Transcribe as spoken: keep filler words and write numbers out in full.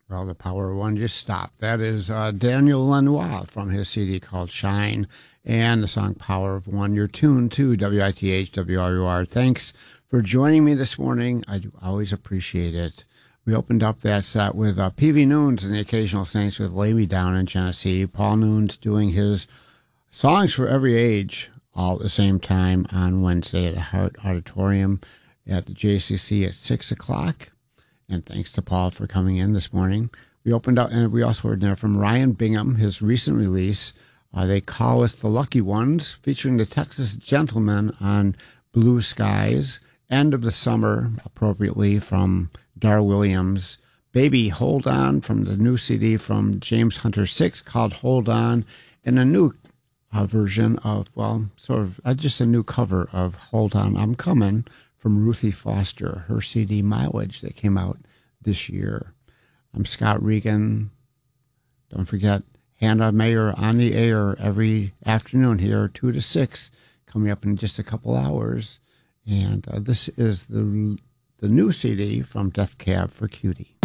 Well, the power of one just stopped. That is uh, Daniel Lanois from his C D called Shine and the song Power of One. You're tuned to W I T H W R U R. Thanks for joining me this morning. I do always appreciate it. We opened up that set with uh, P V Noons and the Occasional Saints with Lay Me Down in Genesee. Paul Noons doing his songs for every age all at the same time on Wednesday at the Hart Auditorium at the J C C at six o'clock. And thanks to Paul for coming in this morning. We opened up, and we also heard there from Ryan Bingham, his recent release, uh, They Call Us the Lucky Ones, featuring the Texas Gentlemen on Blue Skies. End of the Summer, appropriately, from Dar Williams. Baby, Hold On, from the new C D from James Hunter six called Hold On, and a new uh, version of, well, sort of uh, just a new cover of Hold On, I'm Coming, from Ruthie Foster, her C D Mileage that came out this year. I'm Scott Regan. Don't forget, Hannah Mayer on the air every afternoon here, two to six, coming up in just a couple hours. And uh, this is the the new C D from Death Cab for Cutie.